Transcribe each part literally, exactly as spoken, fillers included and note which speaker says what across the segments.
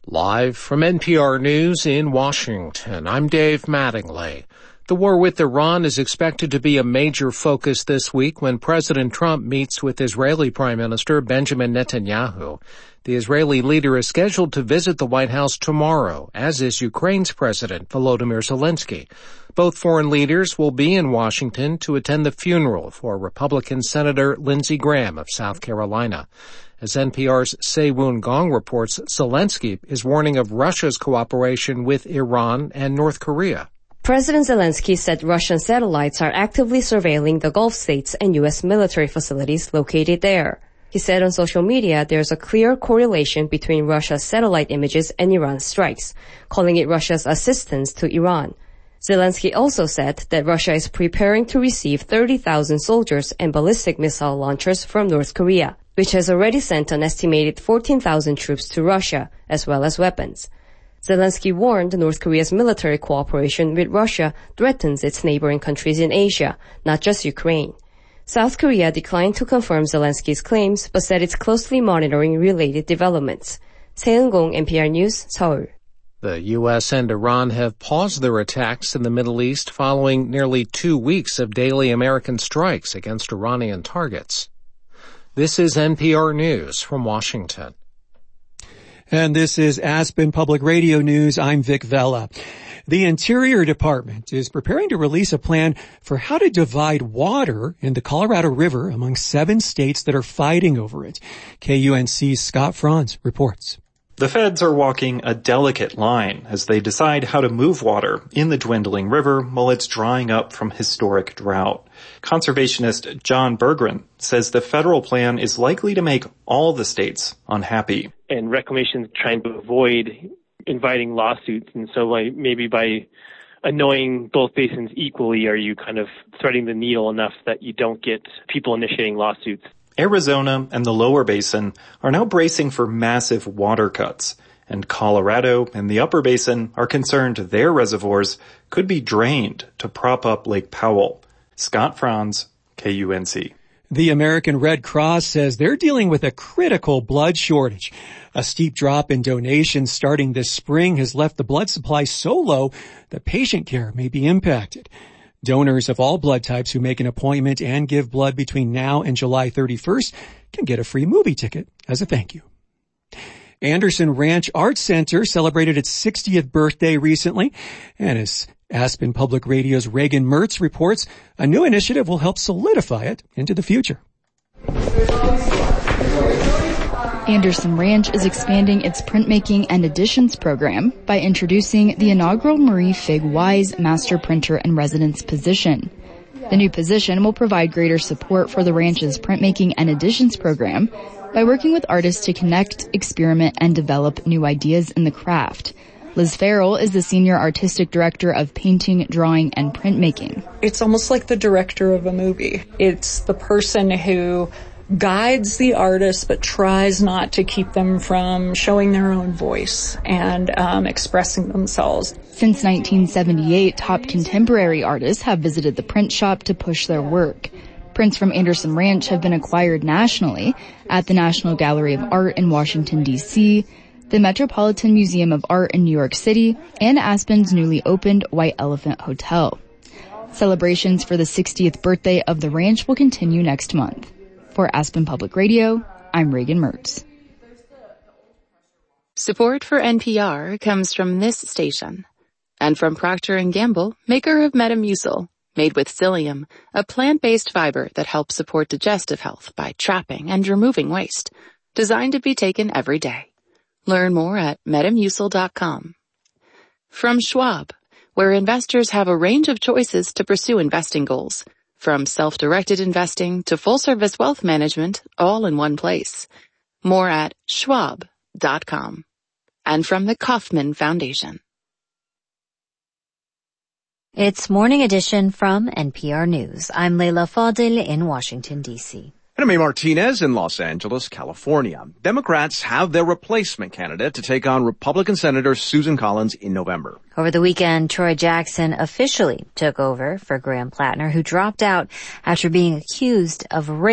Speaker 1: Live from N P R News in Washington, I'm Dave Mattingly. The war with Iran is expected to be a major focus this week when President Trump meets with Israeli Prime Minister Benjamin Netanyahu. The Israeli leader is scheduled to visit the White House tomorrow, as is Ukraine's President Volodymyr Zelensky. Both foreign leaders will be in Washington to attend the funeral for Republican Senator Lindsey Graham of South Carolina. As N P R's Se-Woon Gong reports, Zelensky is warning of Russia's cooperation with Iran and North Korea.
Speaker 2: President Zelensky said Russian satellites are actively surveilling the Gulf states and U S military facilities located there. He said on social media there's a clear correlation between Russia's satellite images and Iran's strikes, calling it Russia's assistance to Iran. Zelensky also said that Russia is preparing to receive thirty thousand soldiers and ballistic missile launchers from North Korea, which has already sent an estimated fourteen thousand troops to Russia, as well as weapons. Zelensky warned North Korea's military cooperation with Russia threatens its neighboring countries in Asia, not just Ukraine. South Korea declined to confirm Zelensky's claims, but said it's closely monitoring related developments. Se-Woon Gong, N P R News, Seoul.
Speaker 1: The U S and Iran have paused their attacks in the Middle East following nearly two weeks of daily American strikes against Iranian targets. This is N P R News from Washington.
Speaker 3: And this is Aspen Public Radio News. I'm Vic Vela. The Interior Department is preparing to release a plan for how to divide water in the Colorado River among seven states that are fighting over it. K U N C's Scott Franz reports.
Speaker 4: The feds are walking a delicate line as they decide how to move water in the dwindling river while it's drying up from historic drought. Conservationist John Berggren says the federal plan is likely to make all the states unhappy.
Speaker 5: And Reclamation is trying to avoid inviting lawsuits, and so like maybe by annoying both basins equally, are you kind of threading the needle enough that you don't get people initiating lawsuits?
Speaker 4: Arizona and the lower basin are now bracing for massive water cuts, and Colorado and the upper basin are concerned their reservoirs could be drained to prop up Lake Powell. Scott Franz, K U N C.
Speaker 3: The American Red Cross says they're dealing with a critical blood shortage. A steep drop in donations starting this spring has left the blood supply so low that patient care may be impacted. Donors of all blood types who make an appointment and give blood between now and July thirty-first can get a free movie ticket as a thank you. Anderson Ranch Arts Center celebrated its sixtieth birthday recently, and as Aspen Public Radio's Reagan Mertz reports, a new initiative will help solidify it into the future.
Speaker 6: Anderson Ranch is expanding its printmaking and editions program by introducing the inaugural Marie Fig Wise Master Printer in Residence position. The new position will provide greater support for the ranch's printmaking and editions program by working with artists to connect, experiment, and develop new ideas in the craft. Liz Farrell is the Senior Artistic Director of Painting, Drawing, and Printmaking.
Speaker 7: It's almost like the director of a movie. It's the person who guides the artist but tries not to keep them from showing their own voice and um, expressing themselves.
Speaker 6: Since nineteen seventy-eight, top contemporary artists have visited the print shop to push their work. Prints from Anderson Ranch have been acquired nationally at the National Gallery of Art in Washington, D C, the Metropolitan Museum of Art in New York City, and Aspen's newly opened White Elephant Hotel. Celebrations for the sixtieth birthday of the ranch will continue next month. For Aspen Public Radio, I'm Reagan Mertz.
Speaker 8: Support for N P R comes from this station and from Procter and Gamble, maker of Metamucil, made with psyllium, a plant-based fiber that helps support digestive health by trapping and removing waste, designed to be taken every day. Learn more at metamucil dot com. From Schwab, where investors have a range of choices to pursue investing goals, from self-directed investing to full-service wealth management, all in one place. More at schwab dot com. And from the Kauffman Foundation.
Speaker 9: It's Morning Edition from N P R News. I'm Leila Fadil in Washington, D C
Speaker 10: And I'm A. Martinez in Los Angeles, California. Democrats have their replacement candidate to take on Republican Senator Susan Collins in November.
Speaker 9: Over the weekend, Troy Jackson officially took over for Graham Plattner, who dropped out after being accused of rape.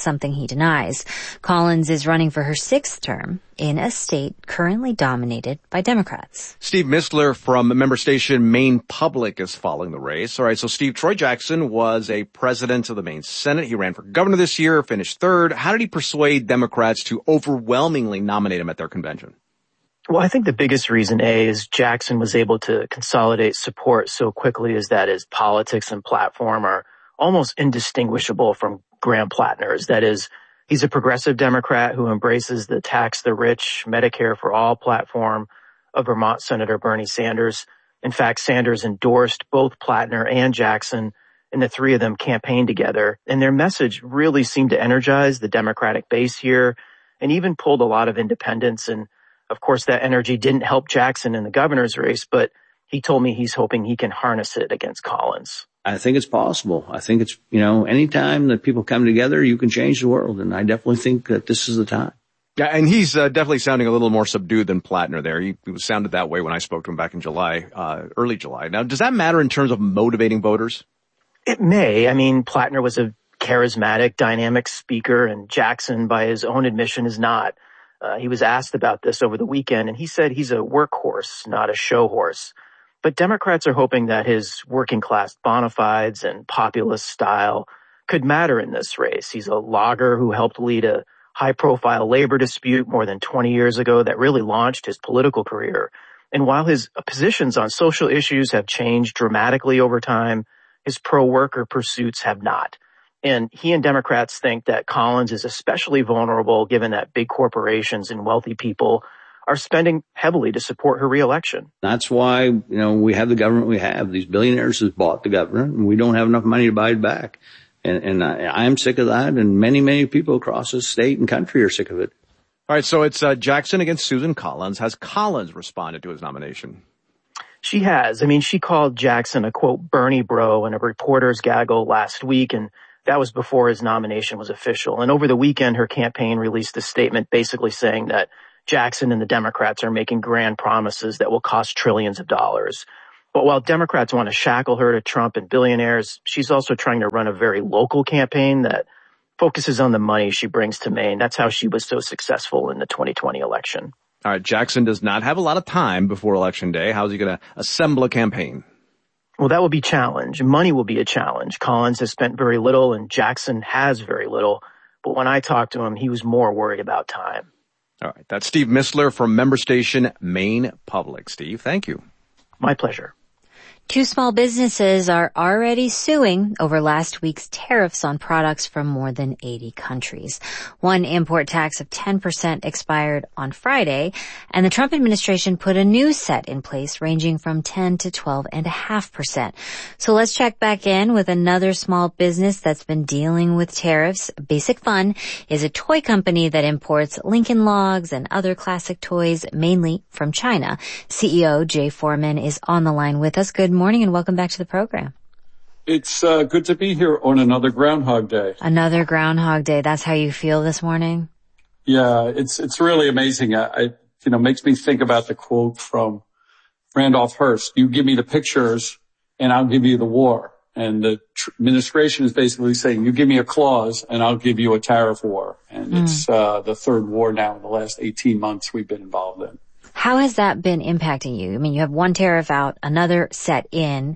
Speaker 9: something he denies. Collins is running for her sixth term in a state currently dominated by Democrats.
Speaker 10: Steve Mistler from member station Maine Public is following the race. All right, so Steve, Troy Jackson was a president of the Maine Senate. He ran for governor this year, finished third. How did he persuade Democrats to overwhelmingly nominate him at their convention?
Speaker 11: Well, I think the biggest reason, A, is Jackson was able to consolidate support so quickly as that his politics and platform are almost indistinguishable from Graham Plattner's. That is, he's a progressive Democrat who embraces the tax the rich, Medicare for all platform of Vermont Senator Bernie Sanders. In fact, Sanders endorsed both Plattner and Jackson, and the three of them campaigned together. And their message really seemed to energize the Democratic base here and even pulled a lot of independents. And of course, that energy didn't help Jackson in the governor's race, but he told me he's hoping he can harness it against Collins.
Speaker 12: I think it's possible. I think it's, you know, anytime that people come together, you can change the world. And I definitely think that this is the time.
Speaker 10: Yeah, and he's uh, definitely sounding a little more subdued than Plattner there. He, he sounded that way when I spoke to him back in July, uh, early July. Now, does that matter in terms of motivating voters?
Speaker 11: It may. I mean, Plattner was a charismatic, dynamic speaker, and Jackson, by his own admission, is not. Uh, he was asked about this over the weekend, and he said he's a workhorse, not a show horse. But Democrats are hoping that his working-class bona fides and populist style could matter in this race. He's a logger who helped lead a high-profile labor dispute more than twenty years ago that really launched his political career. And while his positions on social issues have changed dramatically over time, his pro-worker pursuits have not. And he and Democrats think that Collins is especially vulnerable given that big corporations and wealthy people are spending heavily to support her reelection.
Speaker 12: That's why, you know, we have the government we have. These billionaires have bought the government, and we don't have enough money to buy it back. And, and I, I am sick of that, and many, many people across the state and country are sick of it.
Speaker 10: All right, so it's uh, Jackson against Susan Collins. Has Collins responded to his nomination?
Speaker 11: She has. I mean, she called Jackson a, quote, Bernie bro in a reporter's gaggle last week, and that was before his nomination was official. And over the weekend, her campaign released a statement basically saying that Jackson and the Democrats are making grand promises that will cost trillions of dollars. But while Democrats want to shackle her to Trump and billionaires, she's also trying to run a very local campaign that focuses on the money she brings to Maine. That's how she was so successful in the twenty twenty election.
Speaker 10: All right, Jackson does not have a lot of time before Election Day. How's he going to assemble a campaign?
Speaker 11: Well, that will be a challenge. Money will be a challenge. Collins has spent very little and Jackson has very little. But when I talked to him, he was more worried about time.
Speaker 10: All right. That's Steve Mistler from member station Maine Public. Steve, thank you.
Speaker 11: My pleasure.
Speaker 9: Two small businesses are already suing over last week's tariffs on products from more than eighty countries. One import tax of ten percent expired on Friday, and the Trump administration put a new set in place ranging from ten to twelve point five percent. So let's check back in with another small business that's been dealing with tariffs. Basic Fun is a toy company that imports Lincoln Logs and other classic toys, mainly from China. C E O Jay Foreman is on the line with us. Good morning and welcome back to the program.
Speaker 13: It's uh, good to be here on another Groundhog Day.
Speaker 9: Another Groundhog Day. That's how you feel this morning?
Speaker 13: Yeah, it's it's really amazing. I, I you know makes me think about the quote from Randolph Hearst: "You give me the pictures, and I'll give you the war." And the tr- administration is basically saying, "You give me a clause, and I'll give you a tariff war." And mm. it's uh, the third war now in the last eighteen months we've been involved in.
Speaker 9: How has that been impacting you? I mean, you have one tariff out, another set in.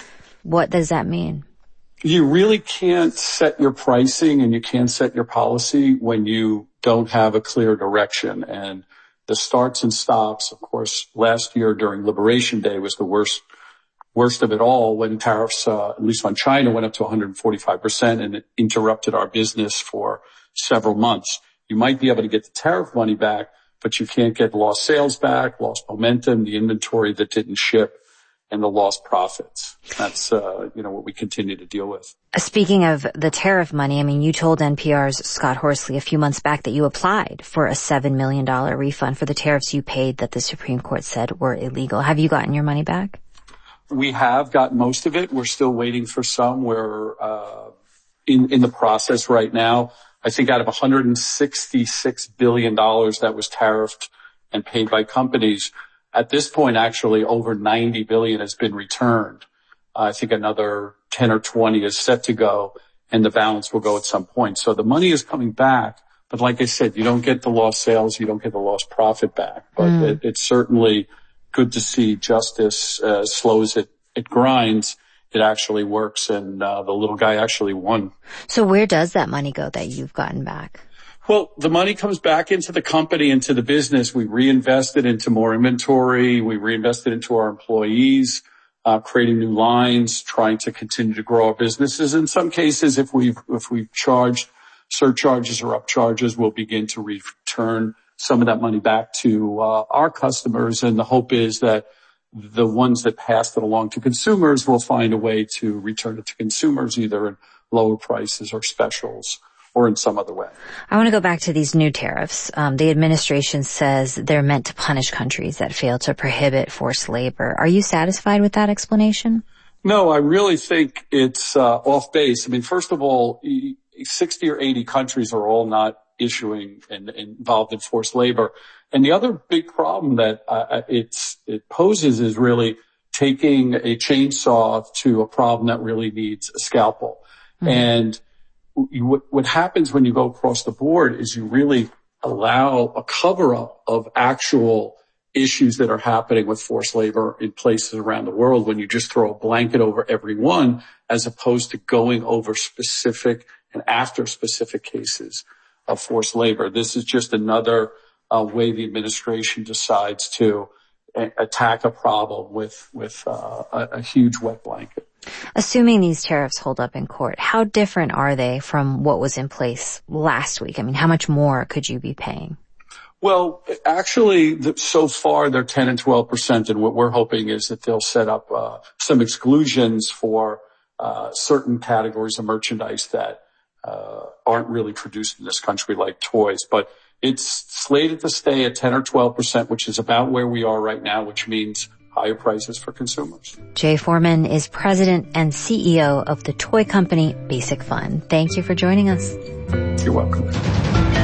Speaker 9: What does that mean?
Speaker 13: You really can't set your pricing and you can't set your policy when you don't have a clear direction. And the starts and stops, of course, last year during Liberation Day was the worst, worst of it all when tariffs, uh, at least on China, went up to one hundred forty-five percent and it interrupted our business for several months. You might be able to get the tariff money back, but you can't get lost sales back, lost momentum, the inventory that didn't ship, and the lost profits. That's, uh, you know, what we continue to deal with.
Speaker 9: Speaking of the tariff money, I mean, you told N P R's Scott Horsley a few months back that you applied for a seven million dollars refund for the tariffs you paid that the Supreme Court said were illegal. Have you gotten your money back?
Speaker 13: We have gotten most of it. We're still waiting for some. We're, uh, in, in the process right now. I think out of one hundred sixty-six billion dollars that was tariffed and paid by companies, at this point, actually, over ninety billion dollars has been returned. Uh, I think another ten or twenty is set to go. and the balance will go at some point. So the money is coming back. But like I said, you don't get the lost sales, you don't get the lost profit back. But mm. it, it's certainly good to see justice, uh, as slow as it, it grinds, it actually works, and uh, the little guy actually won.
Speaker 9: So where does that money go that you've gotten back?
Speaker 13: Well, the money comes back into the company, into the business. We reinvest it into more inventory. We reinvest it into our employees, uh, creating new lines, trying to continue to grow our businesses. In some cases, if we've, if we've charged surcharges or upcharges, we'll begin to return some of that money back to uh, our customers. And the hope is that the ones that passed it along to consumers will find a way to return it to consumers, either in lower prices or specials or in some other way.
Speaker 9: I want to go back to these new tariffs. Um, the administration says they're meant to punish countries that fail to prohibit forced labor. Are you satisfied with that explanation?
Speaker 13: No, I really think it's uh, off base. I mean, first of all, sixty or eighty countries are all not issuing and, and involved in forced labor. And the other big problem that uh, it's, it poses is really taking a chainsaw to a problem that really needs a scalpel. Mm-hmm. And you, what, what happens when you go across the board is you really allow a cover-up of actual issues that are happening with forced labor in places around the world when you just throw a blanket over every one, as opposed to going over specific and after specific cases of forced labor. This is just another uh, way the administration decides to a- attack a problem with with uh, a, a huge wet blanket.
Speaker 9: Assuming these tariffs hold up in court, how different are they from what was in place last week? I mean, how much more could you be paying?
Speaker 13: Well, actually, so far they're ten and twelve percent, and what we're hoping is that they'll set up uh, some exclusions for uh, certain categories of merchandise that uh, aren't really produced in this country, like toys. But it's slated to stay at ten or twelve percent, which is about where we are right now, which means higher prices for consumers.
Speaker 9: Jay Foreman is president and C E O of the toy company Basic Fun. Thank you for joining us.
Speaker 13: You're welcome.